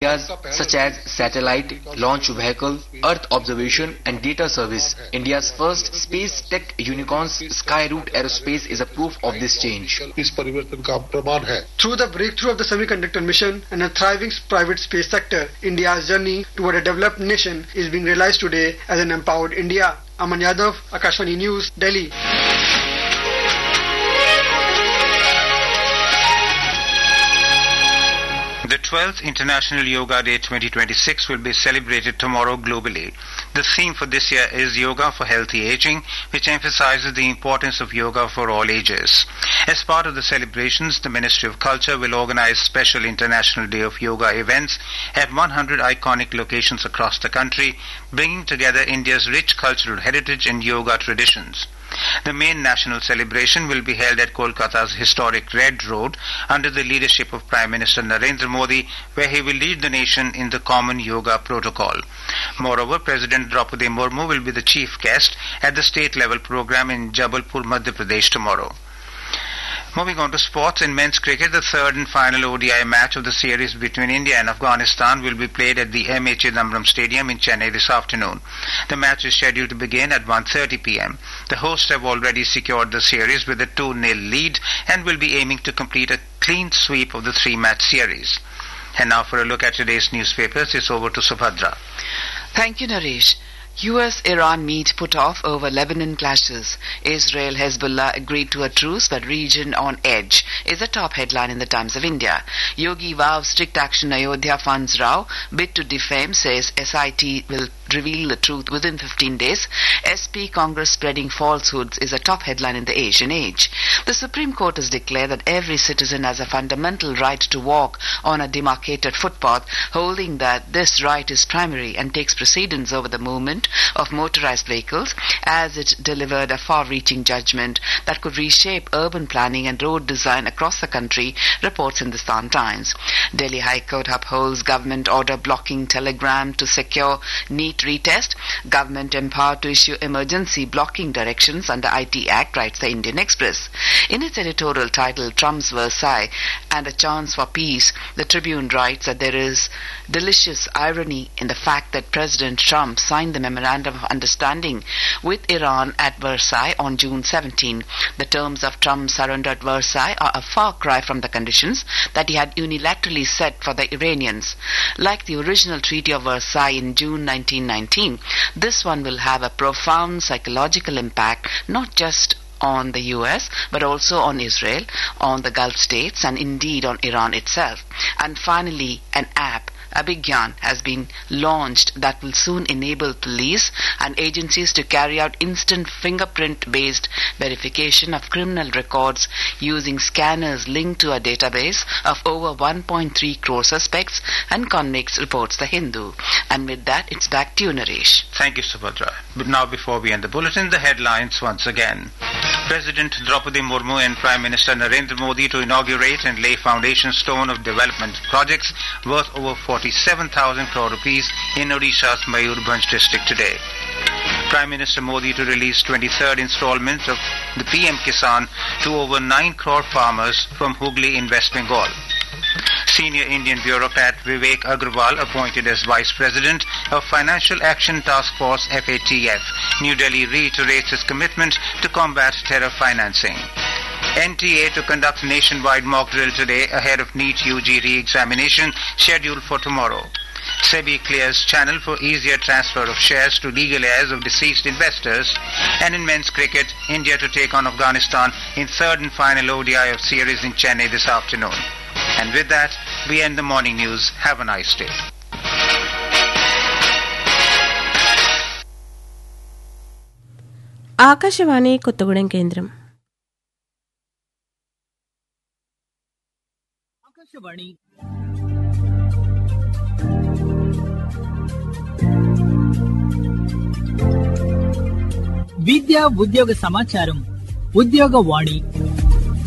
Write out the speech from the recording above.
areas such as satellite, launch vehicle, Earth observation and data service. India's first space tech unicorns, Skyroot Aerospace, is a proof of this change. Through the breakthrough of the semiconductor mission and a thriving private space sector, India's journey toward a developed nation is being realized today as an empowered India. Aman Yadav, Akashvani News, Delhi. The 12th International Yoga Day 2026 will be celebrated tomorrow globally. The theme for this year is Yoga for Healthy Aging, which emphasizes the importance of yoga for all ages. As part of the celebrations, the Ministry of Culture will organize special International Day of Yoga events at 100 iconic locations across the country, bringing together India's rich cultural heritage and yoga traditions. The main national celebration will be held at Kolkata's historic Red Road under the leadership of Prime Minister Narendra Modi, where he will lead the nation in the common yoga protocol. Moreover, President Draupadi Murmu will be the chief guest at the state-level program in Jabalpur, Madhya Pradesh tomorrow. Moving on to sports, in men's cricket, the third and final ODI match of the series between India and Afghanistan will be played at the M.A. Chidambaram Stadium in Chennai this afternoon. The match is scheduled to begin at 1:30 p.m. The hosts have already secured the series with a 2-0 lead and will be aiming to complete a clean sweep of the three-match series. And now for a look at today's newspapers, it's over to Subhadra. Thank you, Naresh. US-Iran meet put off over Lebanon clashes. Israel-Hezbollah agreed to a truce but region on edge is the top headline in the Times of India. Yogi vows strict action Ayodhya funds Rao. Bid to defame, says SIT will reveal the truth within 15 days. SP Congress spreading falsehoods is a top headline in the Asian Age. The Supreme Court has declared that every citizen has a fundamental right to walk on a demarcated footpath, holding that this right is primary and takes precedence over the movement of motorized vehicles, as it delivered a far-reaching judgment that could reshape urban planning and road design across the country, reports Hindustan Times. Delhi High Court upholds government order blocking Telegram to secure NEET retest. Government empowered to issue emergency blocking directions under IT Act, writes the Indian Express. In its editorial titled Trump's Versailles and a Chance for Peace, the Tribune writes that there is delicious irony in the fact that President Trump signed the Memorandum of Understanding with Iran at Versailles on June 17. The terms of Trump's surrender at Versailles are a far cry from the conditions that he had unilaterally set for the Iranians. Like the original Treaty of Versailles in June 1919, this one will have a profound psychological impact, not just on the US, but also on Israel, on the Gulf states, and indeed on Iran itself. And finally, an app, Abhigyan, has been launched that will soon enable police and agencies to carry out instant fingerprint-based verification of criminal records using scanners linked to a database of over 1.3 crore suspects and convicts, reports The Hindu. And with that, it's back to you, Naresh. Thank you, Subhadra. But now, before we end the bulletin, the headlines once again. President Draupadi Murmu and Prime Minister Narendra Modi to inaugurate and lay foundation stone of development projects worth over 47,000 crore rupees in Odisha's Mayurbhanj district today. Prime Minister Modi to release 23rd installment of the PM Kisan to over 9 crore farmers from Hooghly in West Bengal. Senior Indian bureaucrat Vivek Agrawal appointed as Vice President of Financial Action Task Force FATF. New Delhi reiterates its commitment to combat terror financing. NTA to conduct nationwide mock drill today ahead of NEET UG re-examination scheduled for tomorrow. SEBI clears channel for easier transfer of shares to legal heirs of deceased investors. And in men's cricket, India to take on Afghanistan in third and final ODI of series in Chennai this afternoon. And with that, we end the morning news. Have a nice day. Akashvani Kothagudem కేంద్రం. ఆకాశవాణి విద్య ఉద్యోగ సమాచారం, ఉద్యోగ వాణి.